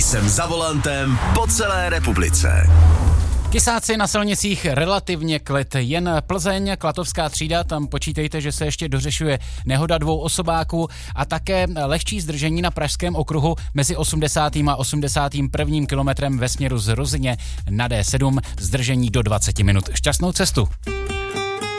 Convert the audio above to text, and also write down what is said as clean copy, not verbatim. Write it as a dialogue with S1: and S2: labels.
S1: jsem za volantem po celé republice.
S2: Kysáci na silnicích relativně klid, jen Plzeň, Klatovská třída, tam počítejte, že se ještě dořešuje nehoda 2 osobáků a také lehčí zdržení na Pražském okruhu mezi 80. a 81. kilometrem ve směru z Rozyně na D7, zdržení do 20 minut. Šťastnou cestu.